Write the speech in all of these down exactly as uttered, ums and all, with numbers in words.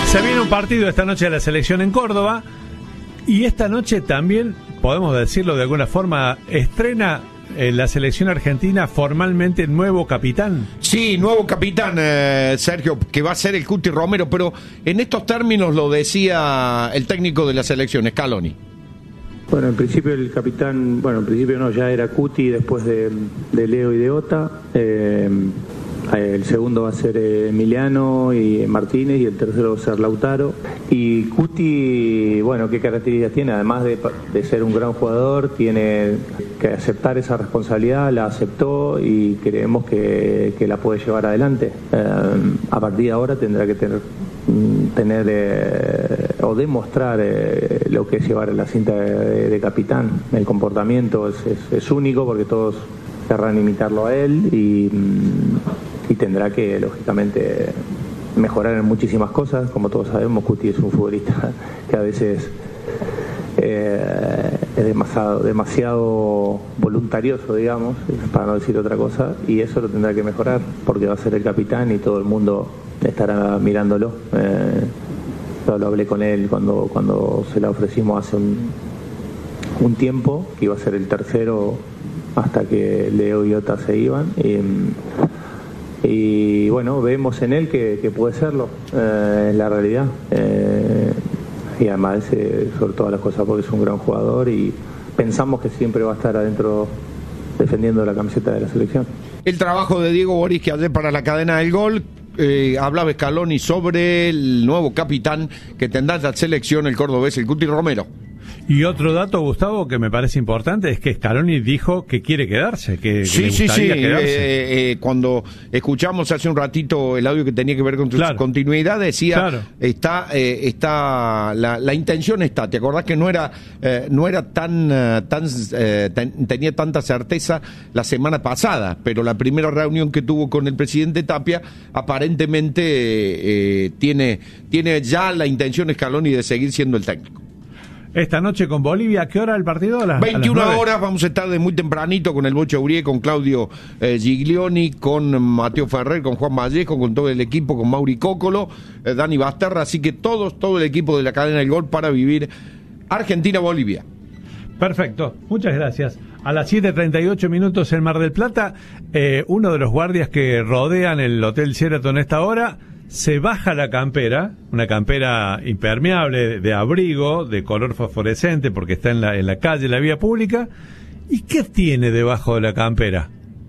Se viene un partido esta noche de la selección en Córdoba y esta noche también, podemos decirlo de alguna forma, estrena eh, la selección argentina formalmente nuevo capitán. Sí, nuevo capitán, eh, Sergio, que va a ser el Cuti Romero, pero en estos términos lo decía el técnico de la selección, Scaloni. Bueno, en principio el capitán, bueno, en principio no, ya era Cuti después de, de Leo y de Ota. Eh, el segundo va a ser Emiliano y Martínez y el tercero va a ser Lautaro. Y Cuti, bueno, ¿qué características tiene? Además de, de ser un gran jugador, tiene que aceptar esa responsabilidad, la aceptó y creemos que, que la puede llevar adelante. Eh, a partir de ahora tendrá que tener tener eh, o demostrar eh, lo que es llevar la cinta de, de capitán. El comportamiento es, es, es único porque todos querrán imitarlo a él y, y tendrá que lógicamente mejorar en muchísimas cosas. Como todos sabemos, Cuti es un futbolista que a veces eh, es demasiado, demasiado voluntarioso, digamos, para no decir otra cosa, y eso lo tendrá que mejorar porque va a ser el capitán y todo el mundo estará mirándolo. Eh, yo lo hablé con él cuando cuando se la ofrecimos hace un, un tiempo, que iba a ser el tercero hasta que Leo y Ota se iban. Y, y bueno, vemos en él que, que puede serlo, eh, es la realidad. Eh, y además, eh, sobre todas las cosas, porque es un gran jugador y pensamos que siempre va a estar adentro defendiendo la camiseta de la selección. El trabajo de Diego Boris, que ayer para la cadena del Gol, Eh, hablaba Scaloni sobre el nuevo capitán que tendrá la selección, el cordobés, el Cuti Romero. Y otro dato, Gustavo, que me parece importante es que Scaloni dijo que quiere quedarse, que, sí, que le sí, gustaría sí. quedarse. Eh, eh, cuando escuchamos hace un ratito el audio que tenía que ver con su claro. continuidad, decía, claro. está, eh, está la, la intención está. ¿Te acordás que no era, eh, no era tan, uh, tan eh, ten, tenía tanta certeza la semana pasada, pero la primera reunión que tuvo con el presidente Tapia, aparentemente eh, tiene, tiene ya la intención Scaloni de seguir siendo el técnico. Esta noche con Bolivia, ¿a qué hora el partido? A las, veintiuna a las horas, vamos a estar de muy tempranito con el Boche Urié, con Claudio eh, Giglioni, con Mateo Ferrer, con Juan Vallejo, con todo el equipo, con Mauri Cócolo, eh, Dani Basterra, así que todos, todo el equipo de la cadena del Gol para vivir Argentina-Bolivia. Perfecto, muchas gracias. A las siete treinta y ocho minutos en Mar del Plata, eh, uno de los guardias que rodean el Hotel Sheraton a esta hora se baja la campera, una campera impermeable de abrigo, de color fosforescente, porque está en la, en la calle, en la vía pública. ¿Y qué tiene debajo de la campera?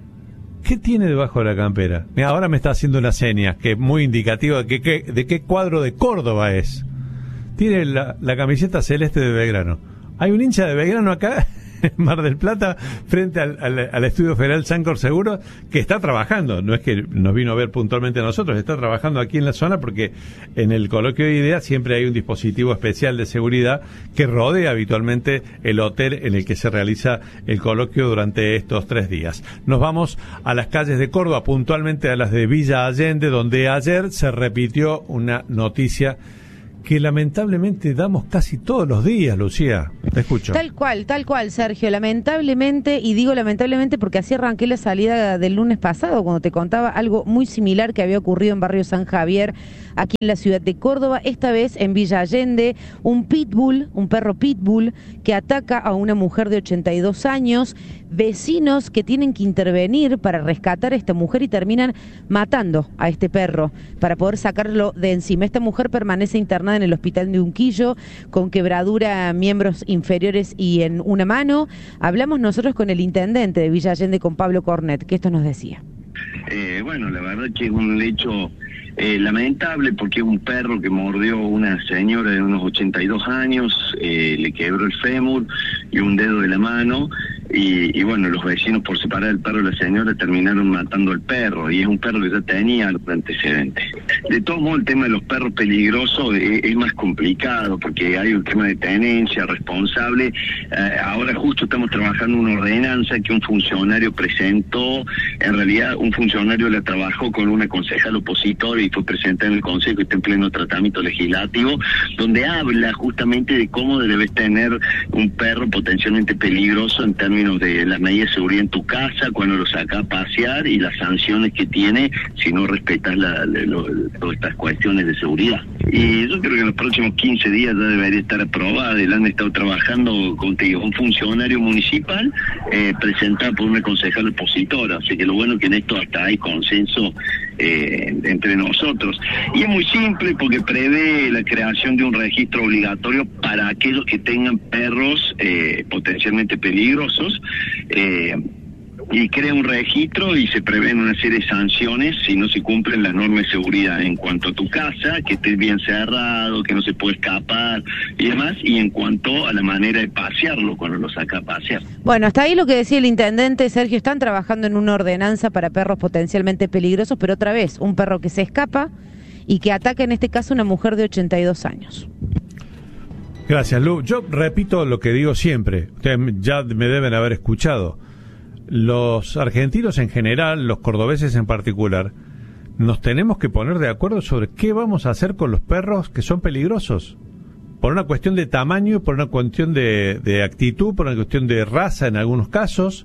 ¿Qué tiene debajo de la campera? Mira, ahora me está haciendo una seña que es muy indicativa de, que, que, de qué cuadro de Córdoba es. Tiene la, la camiseta celeste de Belgrano. Hay un hincha de Belgrano acá en Mar del Plata, frente al, al, al Estudio Federal Sancor Seguros, que está trabajando, no es que nos vino a ver puntualmente a nosotros, está trabajando aquí en la zona porque en el coloquio de ideas siempre hay un dispositivo especial de seguridad que rodea habitualmente el hotel en el que se realiza el coloquio durante estos tres días. Nos vamos a las calles de Córdoba, puntualmente a las de Villa Allende, donde ayer se repitió una noticia que lamentablemente damos casi todos los días, Lucía. Te escucho. Tal cual, tal cual, Sergio. Lamentablemente, y digo lamentablemente porque así arranqué la salida del lunes pasado, cuando te contaba algo muy similar que había ocurrido en Barrio San Javier, aquí en la ciudad de Córdoba, esta vez en Villa Allende, un pitbull, un perro pitbull, que ataca a una mujer de ochenta y dos años, vecinos que tienen que intervenir para rescatar a esta mujer y terminan matando a este perro para poder sacarlo de encima. Esta mujer permanece internada en el hospital de Unquillo con quebradura miembros inferiores y en una mano. Hablamos nosotros con el intendente de Villa Allende, con Pablo Cornet, que esto nos decía. Eh, bueno, la verdad que es un hecho eh, lamentable porque es un perro que mordió a una señora de unos ochenta y dos años, eh, le quebró el fémur y un dedo de la mano. Y, y bueno, los vecinos, por separar el perro de la señora, terminaron matando al perro, y es un perro que ya tenía antecedentes. De todos modos, el tema de los perros peligrosos es, es más complicado, porque hay un tema de tenencia, responsable. Eh, ahora justo estamos trabajando una ordenanza que un funcionario presentó, en realidad un funcionario la trabajó con una concejal opositora y fue presentada en el Consejo y está en pleno tratamiento legislativo, donde habla justamente de cómo debes tener un perro potencialmente peligroso en términos de las medidas de seguridad en tu casa, cuando lo sacas a pasear, y las sanciones que tiene si no respetas la, la, lo, todas estas cuestiones de seguridad. Y yo creo que en los próximos quince días ya debería estar aprobada. Y han estado trabajando con un funcionario municipal eh, presentado por una concejal opositora. Así que lo bueno que en esto hasta hay consenso eh, entre nosotros. Y es muy simple porque prevé la creación de un registro obligatorio para aquellos que tengan perros eh, potencialmente peligrosos. Eh, y crea un registro y se prevén una serie de sanciones si no se cumplen las normas de seguridad en cuanto a tu casa, que estés bien cerrado, que no se puede escapar y demás, y en cuanto a la manera de pasearlo cuando lo saca a pasear. Bueno, hasta ahí lo que decía el intendente. Sergio, están trabajando en una ordenanza para perros potencialmente peligrosos, pero otra vez, un perro que se escapa y que ataca en este caso a una mujer de ochenta y dos años. Gracias, Lu. Yo repito lo que digo siempre, ustedes ya me deben haber escuchado. Los argentinos en general, los cordobeses en particular, nos tenemos que poner de acuerdo sobre qué vamos a hacer con los perros que son peligrosos. Por una cuestión de tamaño, por una cuestión de, de actitud, por una cuestión de raza en algunos casos,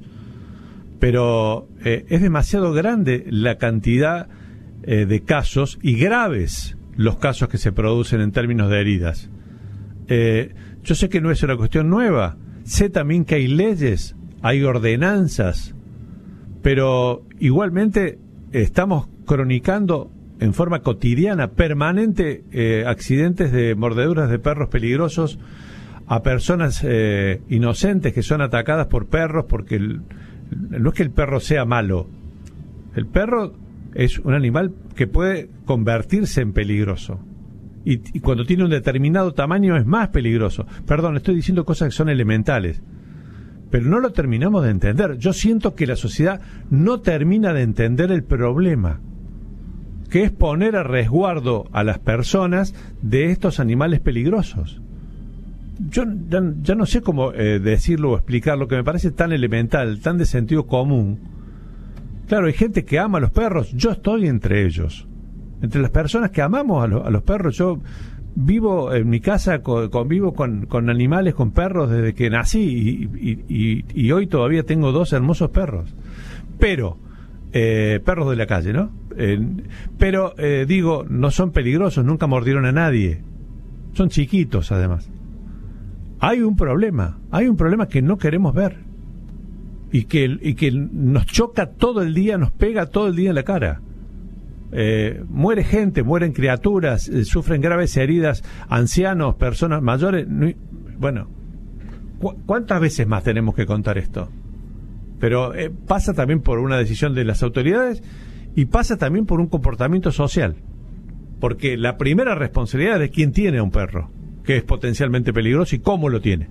pero eh, es demasiado grande la cantidad eh, de casos y graves los casos que se producen en términos de heridas. Eh, yo sé que no es una cuestión nueva, sé también que hay leyes, hay ordenanzas, pero igualmente estamos cronicando en forma cotidiana, permanente, eh, accidentes de mordeduras de perros peligrosos a personas eh, inocentes que son atacadas por perros, porque el, no es que el perro sea malo, el perro es un animal que puede convertirse en peligroso. Y, y cuando tiene un determinado tamaño es más peligroso. Perdón, estoy diciendo cosas que son elementales, pero no lo terminamos de entender. Yo siento que la sociedad no termina de entender el problema, que es poner a resguardo a las personas de estos animales peligrosos. Yo ya, ya no sé cómo eh, decirlo o explicarlo, que me parece tan elemental, tan de sentido común. Claro, hay gente que ama a los perros, yo estoy entre ellos. Entre las personas que amamos a, lo, a los perros, yo vivo en mi casa, con, convivo con, con animales, con perros desde que nací y, y, y, y hoy todavía tengo dos hermosos perros. Pero, eh, perros de la calle, ¿no? Eh, pero, eh, digo, no son peligrosos, nunca mordieron a nadie. Son chiquitos, además. Hay un problema, hay un problema que no queremos ver. Y que, y que nos choca todo el día, nos pega todo el día en la cara. Eh, muere gente, mueren criaturas, eh, sufren graves heridas, ancianos, personas mayores. No, bueno, ¿cu- ¿cuántas veces más tenemos que contar esto? Pero eh, pasa también por una decisión de las autoridades y pasa también por un comportamiento social, porque la primera responsabilidad es de quien tiene a un perro que es potencialmente peligroso y cómo lo tiene.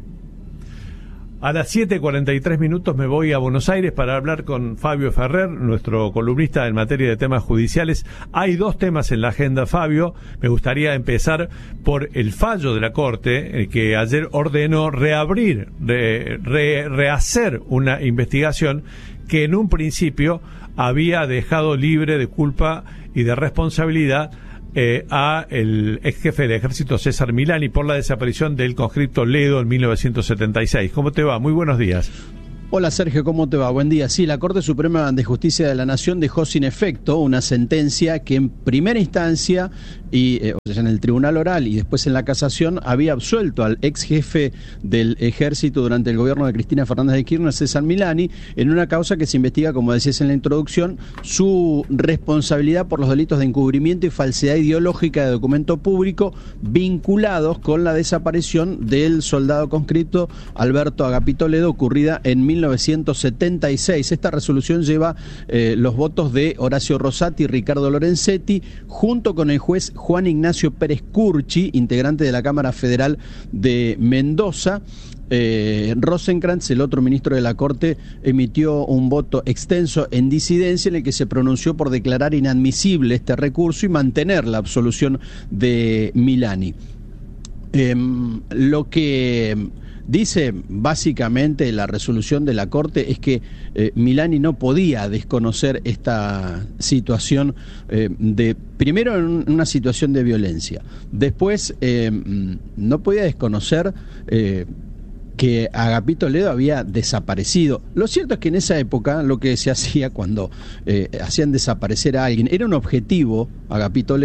A las siete cuarenta y tres minutos me voy a Buenos Aires para hablar con Fabio Ferrer, nuestro columnista en materia de temas judiciales. Hay dos temas en la agenda, Fabio. Me gustaría empezar por el fallo de la Corte, eh, que ayer ordenó reabrir, re, re, rehacer una investigación que en un principio había dejado libre de culpa y de responsabilidad Eh, a el ex jefe del ejército César Milani por la desaparición del conscripto Ledo en mil novecientos setenta y seis. ¿Cómo te va? Muy buenos días. Hola Sergio, ¿cómo te va? Buen día. Sí, la Corte Suprema de Justicia de la Nación dejó sin efecto una sentencia que en primera instancia, y eh, o sea, en el tribunal oral y después en la casación, había absuelto al ex jefe del ejército durante el gobierno de Cristina Fernández de Kirchner, César Milani, en una causa que se investiga, como decías en la introducción, su responsabilidad por los delitos de encubrimiento y falsedad ideológica de documento público vinculados con la desaparición del soldado conscripto Alberto Agapito Ledo, ocurrida en mil novecientos setenta y seis. Esta resolución lleva eh, los votos de Horacio Rosati y Ricardo Lorenzetti, junto con el juez Juan Ignacio Pérez Curchi, integrante de la Cámara Federal de Mendoza. Eh, Rosenkrantz, el otro ministro de la Corte, emitió un voto extenso en disidencia en el que se pronunció por declarar inadmisible este recurso y mantener la absolución de Milani. Eh, lo que dice básicamente la resolución de la Corte es que eh, Milani no podía desconocer esta situación eh, de, primero en una situación de violencia, después eh, no podía desconocer eh, que Agapito Ledo había desaparecido. Lo cierto es que en esa época lo que se hacía cuando eh, hacían desaparecer a alguien era un objetivo, Agapito Ledo,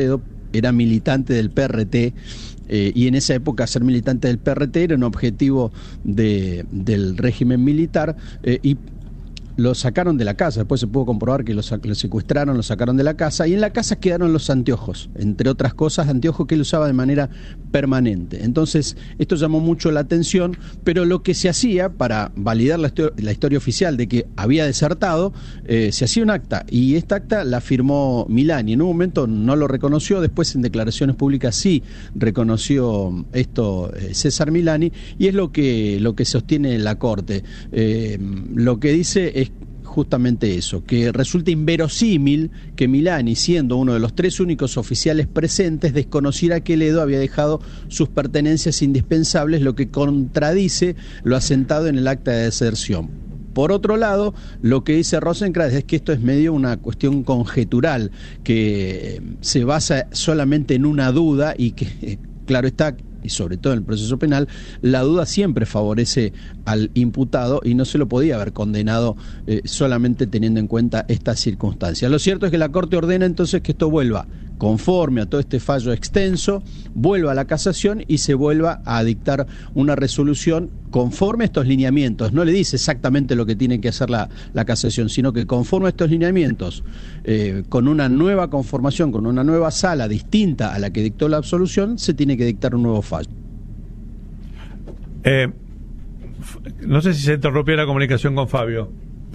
era militante del P R T. Eh, y en esa época ser militante del P R T era un objetivo de, del régimen militar, eh, y lo sacaron de la casa. Después se pudo comprobar que lo, lo secuestraron, lo sacaron de la casa, y en la casa quedaron los anteojos, entre otras cosas, anteojos que él usaba de manera permanente. Entonces esto llamó mucho la atención, pero lo que se hacía para validar la, la historia oficial de que había desertado, eh, se hacía un acta, y esta acta la firmó Milani. En un momento no lo reconoció, después en declaraciones públicas sí reconoció esto eh, César Milani, y es lo que, lo que sostiene la Corte. Eh, lo que dice es justamente eso, que resulta inverosímil que Milani, siendo uno de los tres únicos oficiales presentes, desconociera que Ledo había dejado sus pertenencias indispensables, lo que contradice lo asentado en el acta de deserción. Por otro lado, lo que dice Rosenkrantz es que esto es medio una cuestión conjetural, que se basa solamente en una duda y que, claro está, y sobre todo en el proceso penal, la duda siempre favorece al imputado y no se lo podía haber condenado eh, solamente teniendo en cuenta estas circunstancias. Lo cierto es que la Corte ordena entonces que esto vuelva conforme a todo este fallo extenso, vuelva a la casación y se vuelva a dictar una resolución conforme a estos lineamientos. No le dice exactamente lo que tiene que hacer la, la casación, sino que conforme a estos lineamientos, eh, con una nueva conformación, con una nueva sala distinta a la que dictó la absolución, se tiene que dictar un nuevo fallo. Eh, no sé si se interrumpió la comunicación con Fabio.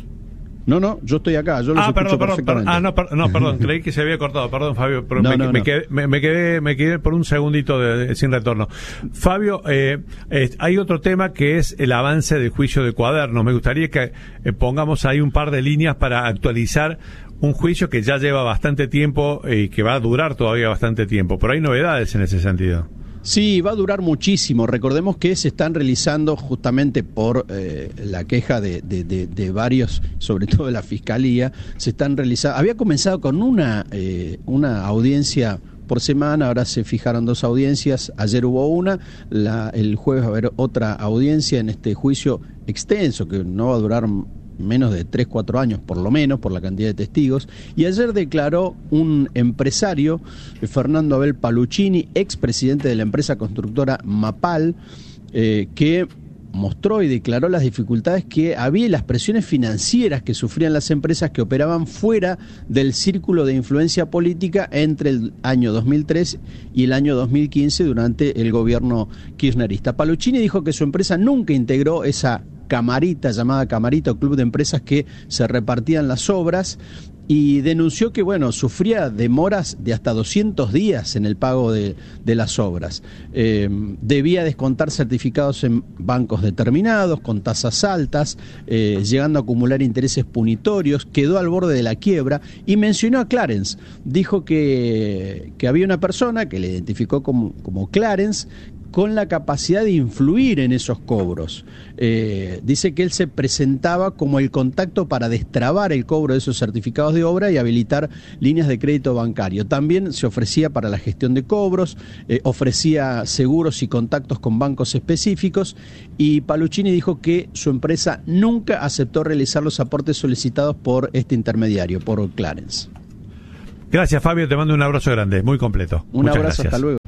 No, no, yo estoy acá, yo lo ah, escucho perdón, perdón, perfectamente. Ah, no, per, no, perdón, creí que se había cortado, perdón, Fabio, pero no, me, no, me, no. Quedé, me, me, quedé, me quedé por un segundito de, de, sin retorno. Fabio, eh, eh, hay otro tema que es el avance del juicio de Cuadernos. Me gustaría que eh, pongamos ahí un par de líneas para actualizar un juicio que ya lleva bastante tiempo y que va a durar todavía bastante tiempo, pero hay novedades en ese sentido. Sí, va a durar muchísimo. Recordemos que se están realizando justamente por eh, la queja de, de, de, de varios, sobre todo de la Fiscalía, se están realizando. Había comenzado con una, eh, una audiencia por semana, ahora se fijaron dos audiencias, ayer hubo una, la, el jueves va a haber otra audiencia en este juicio extenso que no va a durar menos de tres, cuatro años por lo menos, por la cantidad de testigos. Y ayer declaró un empresario, Fernando Abel Paluccini, expresidente de la empresa constructora Mapal, eh, que mostró y declaró las dificultades que había y las presiones financieras que sufrían las empresas que operaban fuera del círculo de influencia política entre el año dos mil tres y el año dos mil quince durante el gobierno kirchnerista. Paluccini dijo que su empresa nunca integró esa camarita, llamada camarita o club de empresas que se repartían las obras, y denunció que, bueno, sufría demoras de hasta doscientos días en el pago de, de las obras. Eh, debía descontar certificados en bancos determinados, con tasas altas, eh, llegando a acumular intereses punitorios, quedó al borde de la quiebra, y mencionó a Clarence. Dijo que, que había una persona que le identificó como, como Clarence, con la capacidad de influir en esos cobros. Eh, dice que él se presentaba como el contacto para destrabar el cobro de esos certificados de obra y habilitar líneas de crédito bancario. También se ofrecía para la gestión de cobros, eh, ofrecía seguros y contactos con bancos específicos, y Paluccini dijo que su empresa nunca aceptó realizar los aportes solicitados por este intermediario, por Clarence. Gracias, Fabio, te mando un abrazo grande, muy completo. Un Muchas abrazo, gracias. Hasta luego.